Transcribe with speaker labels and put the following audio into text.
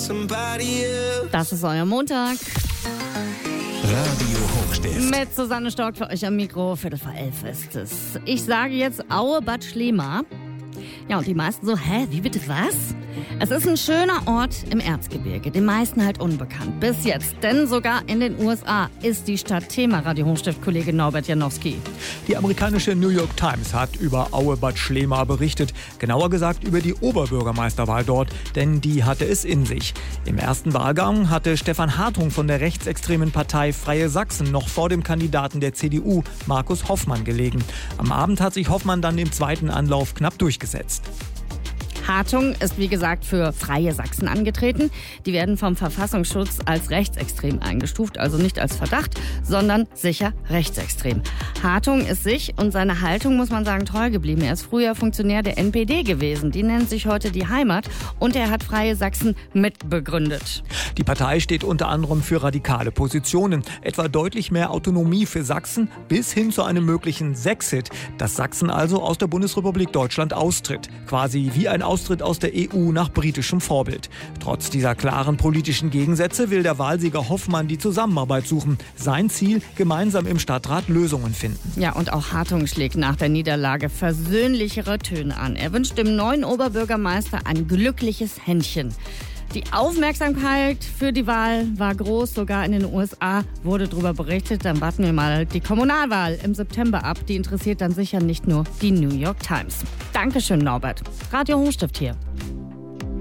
Speaker 1: somebody else.
Speaker 2: Das ist euer Montag.
Speaker 3: Radio Hochstift.
Speaker 2: Mit Susanne Stork für euch am Mikro. 11:45 ist es. Ich sage jetzt Aue Bad Schlema. Ja, und die meisten so, wie bitte was? Es ist ein schöner Ort im Erzgebirge, den meisten halt unbekannt. Bis jetzt, denn sogar in den USA ist die Stadt Thema. Radio Hochstift-Kollege Norbert Janowski.
Speaker 4: Die amerikanische New York Times hat über Aue Bad Schlema berichtet. Genauer gesagt über die Oberbürgermeisterwahl dort, denn die hatte es in sich. Im ersten Wahlgang hatte Stefan Hartung von der rechtsextremen Partei Freie Sachsen noch vor dem Kandidaten der CDU, Markus Hoffmann, gelegen. Am Abend hat sich Hoffmann dann im zweiten Anlauf knapp durchgesetzt.
Speaker 2: Hartung ist wie gesagt für Freie Sachsen angetreten. Die werden vom Verfassungsschutz als rechtsextrem eingestuft, also nicht als Verdacht, sondern sicher rechtsextrem. Hartung ist sich und seiner Haltung, muss man sagen, treu geblieben. Er ist früher Funktionär der NPD gewesen. Die nennt sich heute die Heimat und er hat Freie Sachsen mitbegründet.
Speaker 4: Die Partei steht unter anderem für radikale Positionen, etwa deutlich mehr Autonomie für Sachsen bis hin zu einem möglichen Sexit, dass Sachsen also aus der Bundesrepublik Deutschland austritt. Quasi wie ein Austritt aus der EU nach britischem Vorbild. Trotz dieser klaren politischen Gegensätze will der Wahlsieger Hoffmann die Zusammenarbeit suchen. Sein Ziel, gemeinsam im Stadtrat Lösungen finden.
Speaker 2: Ja, und auch Hartung schlägt nach der Niederlage versöhnlichere Töne an. Er wünscht dem neuen Oberbürgermeister ein glückliches Händchen. Die Aufmerksamkeit für die Wahl war groß, sogar in den USA wurde darüber berichtet. Dann warten wir mal die Kommunalwahl im September ab. Die interessiert dann sicher nicht nur die New York Times. Dankeschön, Norbert. Radio Hochstift hier.